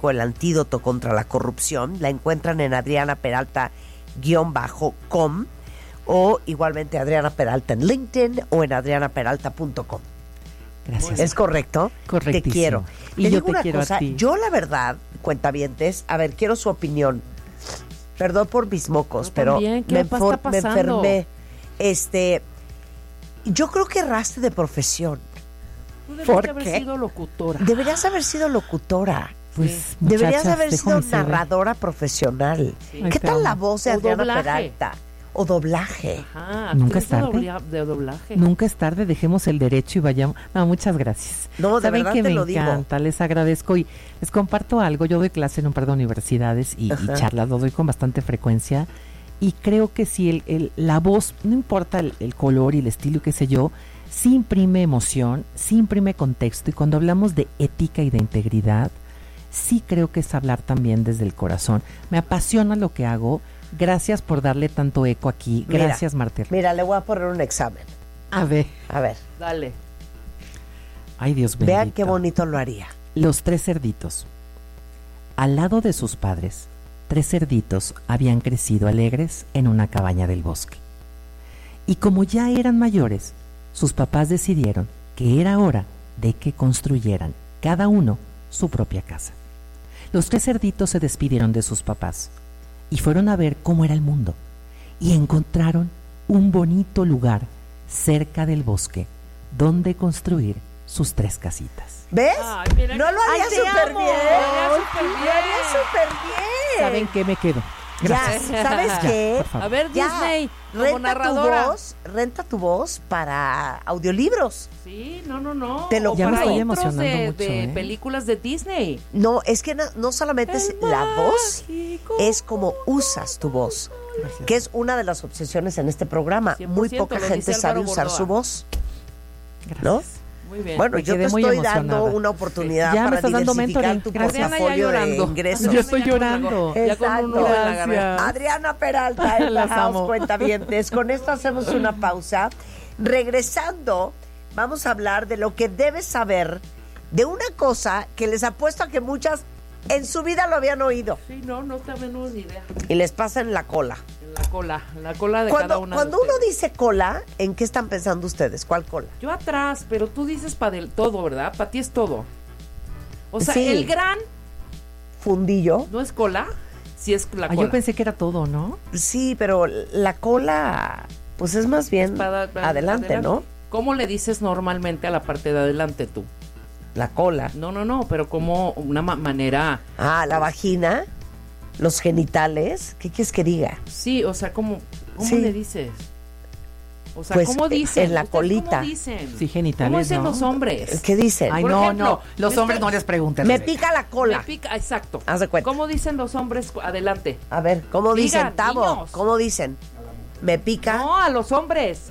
México, el antídoto contra la corrupción. La encuentran en Adriana Peralta-com o igualmente Adriana Peralta en LinkedIn o en adrianaperalta.com. Gracias. ¿Es correcto? Correctísimo. Te quiero. Y Te yo digo te una quiero cosa, a ti. yo la verdad, cuentavientes, a ver, quiero su opinión. Perdón por mis mocos, Yo pero también, ¿qué me está me pasando? enfermé. Yo creo que erraste de profesión. Tú debes ¿Por haber qué? sido locutora. Deberías haber sido locutora. Pues, Deberías muchachas, haber sido déjame ser. narradora profesional. Sí. ¿Qué Ay, te tal amo. la voz de O Adriana doblaje. Peralta? O doblaje. Ajá, Nunca actriz es tarde. de doblaje. Nunca es tarde, dejemos el derecho y vayamos. No, muchas gracias. No, de Saben verdad que te me lo digo. encanta, les agradezco y les comparto algo. Yo doy clase en un par de universidades y Ajá. charlas, lo doy con bastante frecuencia. Y creo que si la voz, no importa el color y el estilo, qué sé yo, sí imprime emoción, sí imprime contexto. Y cuando hablamos de ética y de integridad, sí creo que es hablar también desde el corazón. Me apasiona lo que hago. Gracias por darle tanto eco aquí. Mira, Gracias, Martel. Mira, le voy a poner un examen. A ver. A ver, Dale. Ay, Dios bendito. vean qué bonito lo haría. Los 3 cerditos. Al lado de sus padres, 3 cerditos habían crecido alegres en una cabaña del bosque. Y como ya eran mayores, sus papás decidieron que era hora de que construyeran cada uno su propia casa. Los 3 cerditos se despidieron de sus papás y fueron a ver cómo era el mundo y encontraron un bonito lugar cerca del bosque donde construir sus 3 casitas. ¿Ves? Ay, mira no que- lo haría Ay, te súper amo. bien. Lo haría súper Lo bien. haría súper bien. ¿Saben qué? Me quedo. Ya, Gracias. ¿sabes Ya, qué? por favor. A ver, Ya, Disney, como renta narradora. renta tu voz para audiolibros. Sí, no. Te lo O Ya me para estoy intros emocionando de, mucho, de ¿eh? películas de Disney. No, es que no solamente es la voz, Mágico. es como usas tu voz, Gracias. que es una de las obsesiones en este programa. 100%, Muy poca lo gente dice sabe Álvaro usar Gordoa. su voz, Gracias. ¿no? Muy bien. Bueno, Me yo te quedé muy estoy emocionada. dando una oportunidad Ya me para estás dando diversificar mentoring. tu Gracias. Adriana ya portafolio de llorando. ingresos. Yo estoy llorando. Ya con un Exacto. nudo en la garganta. Gracias. Adriana Peralta en la Las House amo. Cuentavientes. Con esto hacemos una pausa. Regresando, vamos a hablar de lo que debes saber de una cosa que les apuesto a que muchas en su vida lo habían oído Sí, no tenemos ni idea. y les pasa en la cola. En la cola de cada una Cuando de uno ustedes. dice cola, ¿en qué están pensando ustedes? ¿Cuál cola? Yo atrás, pero tú dices para del todo, ¿verdad? Para ti es todo. O sea, Sí. el gran ¿Fundillo? no es cola, sí es la Ah, cola. yo pensé que era todo, ¿no? Sí, pero la cola, pues es más bien Para adelante, ¿no? ¿Cómo le dices normalmente a la parte de adelante tú? La cola. No, pero como una manera... Ah, la vagina, los genitales. ¿Qué quieres que diga? Sí, o sea, ¿cómo Sí. le dices? O sea, Pues, ¿cómo dicen? en la ¿Ustedes colita. ¿Cómo dicen? Sí, genitales, ¿Cómo dicen ¿no? los hombres? ¿Qué dicen? Ay, Por no, ejemplo, no. Los me hombres estoy- no les pregunten. Me Rebeca. pica la cola. Me pica, exacto. Haz de cuenta. ¿Cómo dicen los hombres adelante? A ver, ¿cómo Digan, dicen, Tavo? niños. ¿Cómo dicen? Me pica No, a los hombres.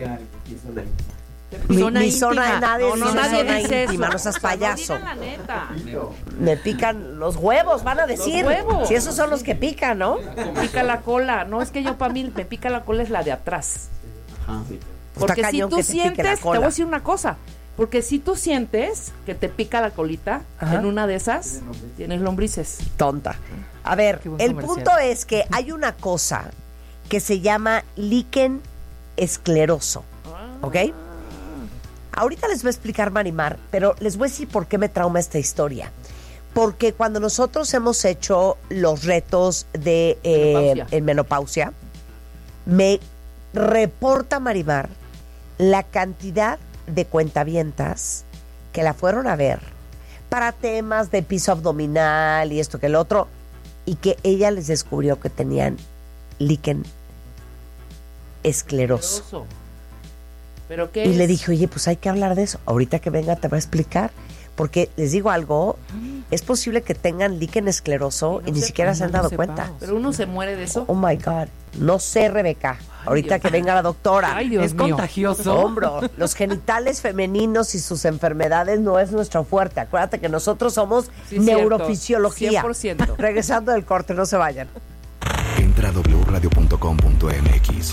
mi zona de nadie, No, dice nadie zona dice íntima, eso. no seas O sea, payaso. digan la neta. Me pican los huevos, van a decir. huevos. Si esos son los que pican, ¿no? Me pica la cola. No, es que yo para mí me pica la cola es la de atrás. Pues Porque está si cañón tú que te pique la sientes, te cola. voy a decir una cosa. Porque si tú sientes que te pica la colita, Ajá. en una de esas tienes lombrices. Tonta. A ver, Qué buen el comercial. punto es que hay una cosa que se llama líquen escleroso, ¿ok? Ahorita les voy a explicar, Marimar, pero les voy a decir por qué me trauma esta historia. Porque cuando nosotros hemos hecho los retos de Menopausia. menopausia, me reporta Marimar la cantidad de cuentavientas que la fueron a ver para temas de piso abdominal y esto que el otro, y que ella les descubrió que tenían líquen escleroso. Asqueroso. ¿Pero qué Y es? le dije, oye, pues hay que hablar de eso. Ahorita que venga te va a explicar. Porque les digo algo, es posible que tengan líquen escleroso y ni siquiera se han dado cuenta. Pero uno se muere de eso. Oh my God. No sé, Rebeca. Ahorita Dios. que venga la doctora. Ay, Dios es mío. contagioso. Hombro, los genitales femeninos y sus enfermedades no es nuestro fuerte. Acuérdate que nosotros somos Sí, neurofisiología. 100%. Regresando del corte, no se vayan. Entra a wradio.com.mx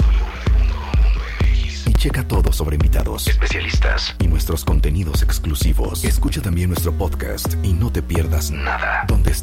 y checa todo sobre invitados, especialistas y nuestros contenidos exclusivos. Escucha también nuestro podcast y no te pierdas nada. Donde